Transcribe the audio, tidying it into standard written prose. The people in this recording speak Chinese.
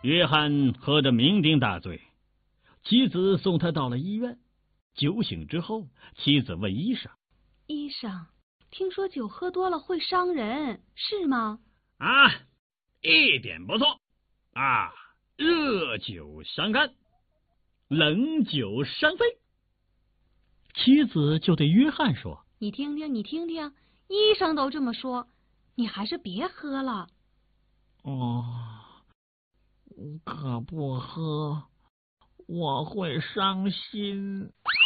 约翰喝得酩酊大醉，妻子送他到了医院。酒醒之后，妻子问医生：“ 医生，听说酒喝多了会伤人，是吗？”“ 啊，一点不错。啊，热酒伤肝，冷酒伤肺。”妻子就对约翰说：“ 你听听，医生都这么说，你还是别喝了。”“ 可不喝，我会伤心。”